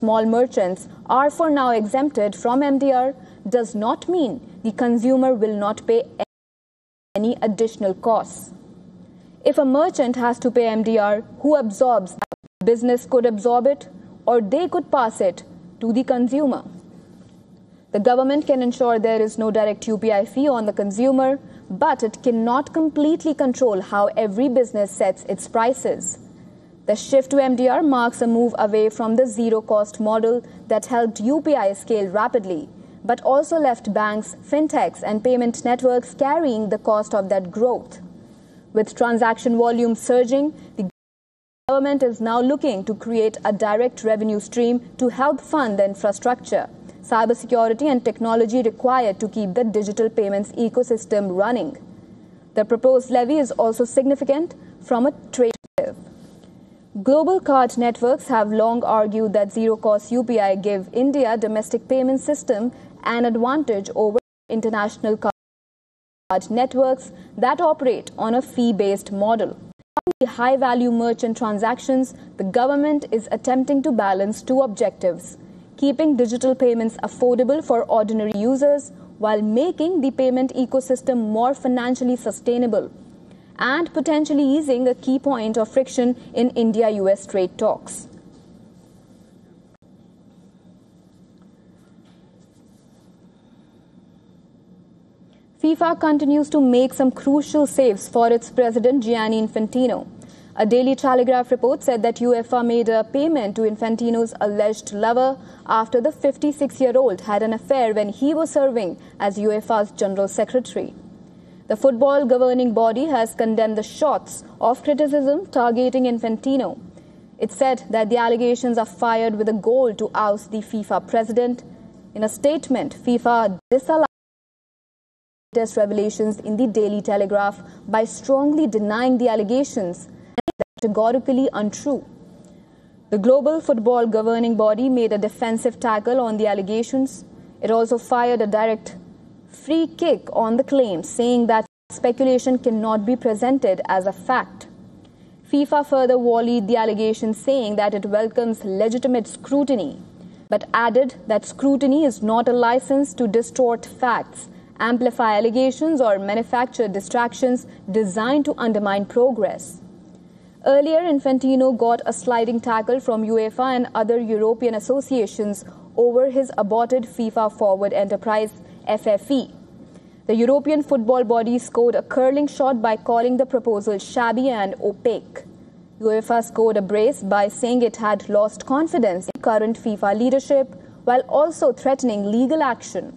small merchants are for now exempted from MDR does not mean the consumer will not pay any additional costs. If a merchant has to pay MDR, who absorbs that? Business could absorb it, or they could pass it to the consumer. The government can ensure there is no direct UPI fee on the consumer, but it cannot completely control how every business sets its prices. The shift to MDR marks a move away from the zero-cost model that helped UPI scale rapidly, but also left banks, fintechs, and payment networks carrying the cost of that growth. With transaction volume surging, the government is now looking to create a direct revenue stream to help fund the infrastructure, cybersecurity, and technology required to keep the digital payments ecosystem running. The proposed levy is also significant from a trade perspective. Global card networks have long argued that zero-cost UPI give India domestic payment system an advantage over international card networks that operate on a fee-based model. On the high-value merchant transactions, the government is attempting to balance two objectives: keeping digital payments affordable for ordinary users while making the payment ecosystem more financially sustainable, and potentially easing a key point of friction in India-US trade talks. FIFA continues to make some crucial saves for its president Gianni Infantino. A Daily Telegraph report said that UEFA made a payment to Infantino's alleged lover after the 56-year-old had an affair when he was serving as UEFA's General Secretary. The football governing body has condemned the shots of criticism targeting Infantino. It said that the allegations are fired with a goal to oust the FIFA president. In a statement, FIFA disallowed latest revelations in the Daily Telegraph by strongly denying the allegations and categorically untrue. The global football governing body made a defensive tackle on the allegations. It also fired a direct free kick on the claims, saying that speculation cannot be presented as a fact. FIFA further volleyed the allegations, saying that it welcomes legitimate scrutiny, but added that scrutiny is not a license to distort facts, amplify allegations, or manufacture distractions designed to undermine progress. Earlier, Infantino got a sliding tackle from UEFA and other European associations over his aborted FIFA forward enterprise, FFE. The European football body scored a curling shot by calling the proposal shabby and opaque. UEFA scored a brace by saying it had lost confidence in current FIFA leadership, while also threatening legal action.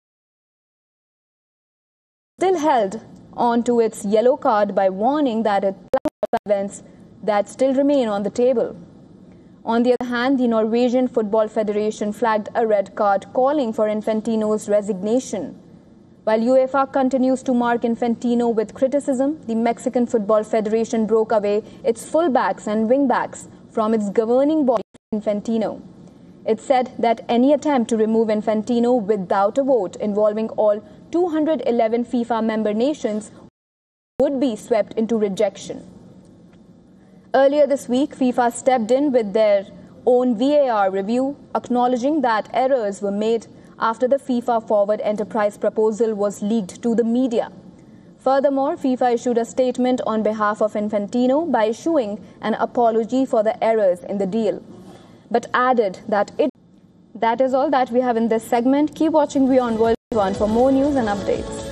Still held on to its yellow card by warning that it events that still remain on the table. On the other hand, the Norwegian Football Federation flagged a red card calling for Infantino's resignation. While UEFA continues to mark Infantino with criticism, the Mexican Football Federation broke away its fullbacks and wingbacks from its governing body, Infantino. It said that any attempt to remove Infantino without a vote involving all 211 FIFA member nations would be swept into rejection. Earlier this week, FIFA stepped in with their own VAR review, acknowledging that errors were made after the FIFA Forward Enterprise proposal was leaked to the media. Furthermore, FIFA issued a statement on behalf of Infantino by issuing an apology for the errors in the deal, but added that that is all that we have in this segment. Keep watching Beyond World One for more news and updates.